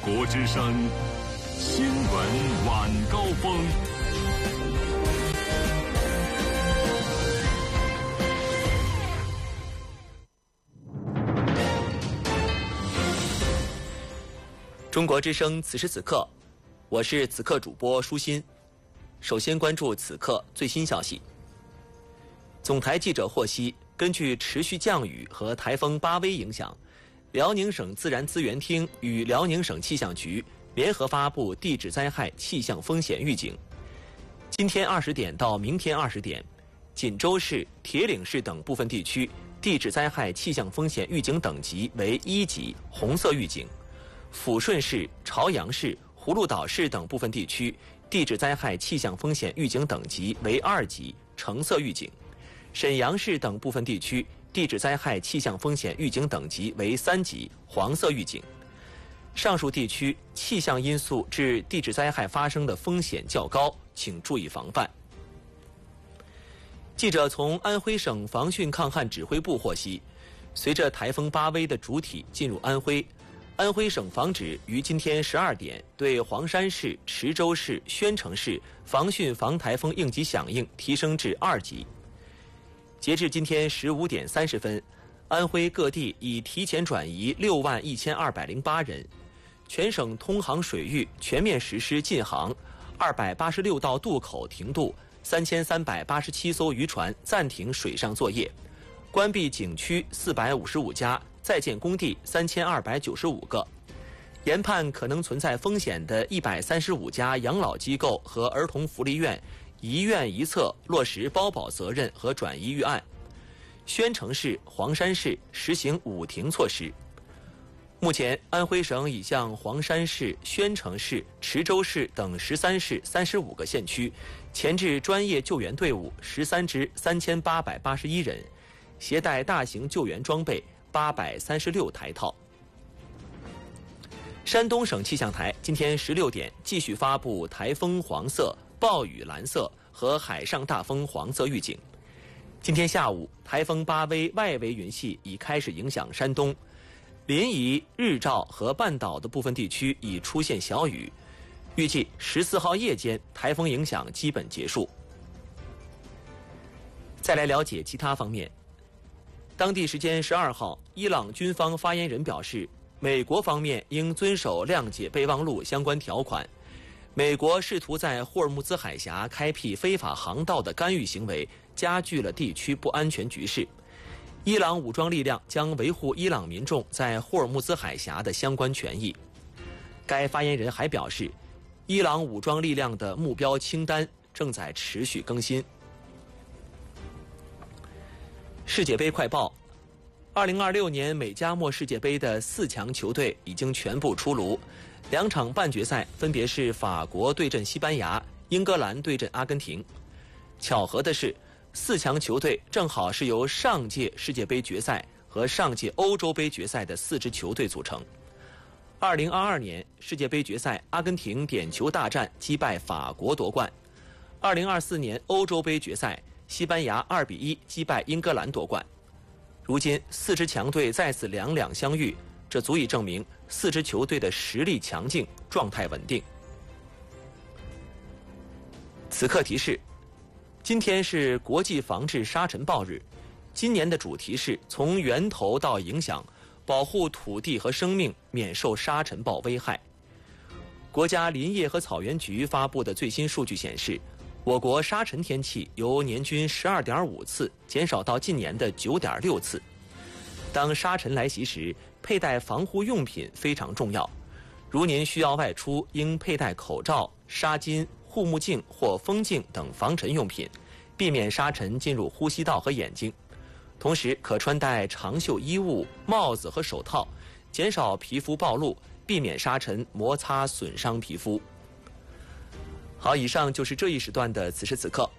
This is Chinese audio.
国之声新闻晚高峰。 中国之声此时此刻，我是此刻主播舒心。首先关注此刻最新消息。总台记者获悉，根据持续降雨和台风巴威影响，辽宁省自然资源厅与辽宁省气象局联合发布地质灾害气象风险预警。今天20点到明天20点，锦州市、铁岭市等部分地区地质灾害气象风险预警等级为1级，红色预警。抚顺市、朝阳市、葫芦岛市等部分地区地质灾害气象风险预警等级为2级，橙色预警。沈阳市等部分地区地质灾害气象风险预警等级为3级，黄色预警。上述地区气象因素致地质灾害发生的风险较高，请注意防范。记者从安徽省防汛抗旱指挥部获悉，随着台风巴威的主体进入安徽，安徽省防指于今天12点对黄山市、池州市、宣城市防汛防台风应急响应提升至2级。截至今天15点30分，安徽各地已提前转移61208人，全省通航水域全面实施禁航，286道渡口停渡，3387艘渔船暂停水上作业，关闭景区455家，在建工地3295个，研判可能存在风险的135家养老机构和儿童福利院一院一策落实包保责任和转移预案。宣城市、黄山市实行5停措施。目前，安徽省已向黄山市、宣城市、池州市等13市35个县区前置专业救援队伍13支3881人，携带大型救援装备836台套。山东省气象台今天16点继续发布台风黄色、暴雨蓝色和海上大风黄色预警。今天下午，台风巴威外围云系已开始影响山东，临沂、日照和半岛的部分地区已出现小雨，预计14号夜间台风影响基本结束。再来了解其他方面。当地时间12号，伊朗军方发言人表示，美国方面应遵守谅解备忘录相关条款。美国试图在霍尔木兹海峡开辟非法航道的干预行为，加剧了地区不安全局势。伊朗武装力量将维护伊朗民众在霍尔木兹海峡的相关权益。该发言人还表示，伊朗武装力量的目标清单正在持续更新。世界杯快报：2026年美加墨世界杯的4强球队已经全部出炉，2场半决赛分别是法国对阵西班牙、英格兰对阵阿根廷。巧合的是，4强球队正好是由上届世界杯决赛和上届欧洲杯决赛的4支球队组成。2022年世界杯决赛，阿根廷点球大战击败法国夺冠；2024年欧洲杯决赛，西班牙2比1击败英格兰夺冠。如今4支强队再次两两相遇，这足以证明4支球队的实力强劲，状态稳定。此刻提示：今天是国际防治沙尘暴日，今年的主题是从源头到影响，保护土地和生命免受沙尘暴危害。国家林业和草原局发布的最新数据显示，我国沙尘天气由年均12.5次减少到近年的9.6次。当沙尘来袭时，佩戴防护用品非常重要。如您需要外出，应佩戴口罩、纱巾、护目镜或风镜等防尘用品，避免沙尘进入呼吸道和眼睛。同时，可穿戴长袖衣物、帽子和手套，减少皮肤暴露，避免沙尘摩擦损伤皮肤。好，以上就是这一时段的此时此刻。